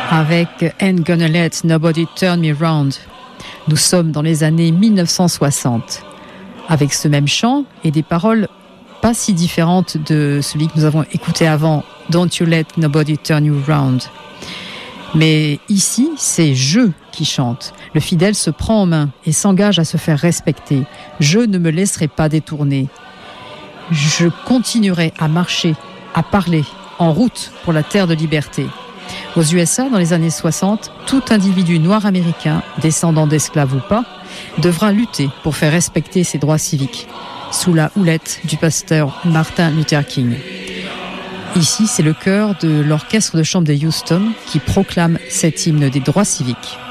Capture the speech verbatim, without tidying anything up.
avec Ain't Gonna Let Nobody Turn Me Round. Nous sommes dans les années mille neuf cent soixante, avec ce même chant et des paroles pas si différentes de celui que nous avons écouté avant, Don't You Let Nobody Turn You Round. Mais ici, c'est je qui chante. Le fidèle se prend en main et s'engage à se faire respecter. Je ne me laisserai pas détourner. Je continuerai à marcher, à parler, en route pour la terre de liberté. Aux U S A, dans les années soixante, tout individu noir américain, descendant d'esclaves ou pas, devra lutter pour faire respecter ses droits civiques, sous la houlette du pasteur Martin Luther King. Ici, c'est le chœur de l'orchestre de chambre de Houston qui proclame cet hymne des droits civiques.